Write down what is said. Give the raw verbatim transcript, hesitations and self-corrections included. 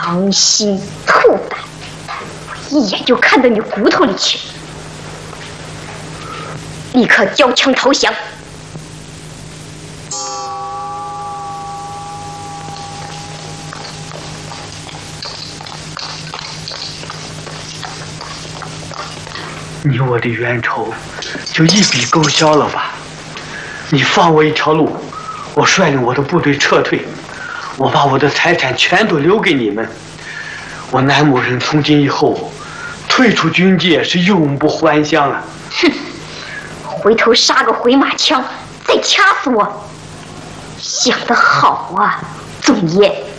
狼心兔胆，我一眼就看到你骨头里去，立刻交枪投降。 你我的冤仇就一笔勾销了吧？你放我一条路，我率领我的部队撤退，我把我的财产全都留给你们。我南牧人从今以后退出军界是永不还乡啊！ 哼，回头杀个回马枪，再掐死我！想得好啊，总爷。